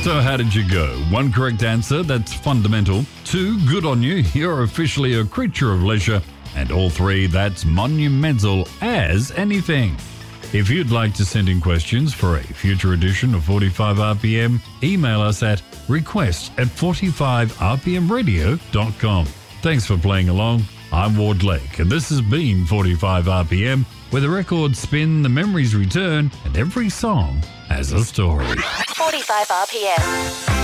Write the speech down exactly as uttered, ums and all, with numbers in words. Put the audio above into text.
So how did you go? One correct answer, that's fundamental. Two, good on you, you're officially a creature of leisure. And all three, that's monumental as anything. If you'd like to send in questions for a future edition of forty-five R P M, email us at request at forty-five r p m radio dot com. Thanks for playing along. I'm Ward Lake, and this has been forty-five R P M, where the records spin, the memories return, and every song has a story. forty-five R P M.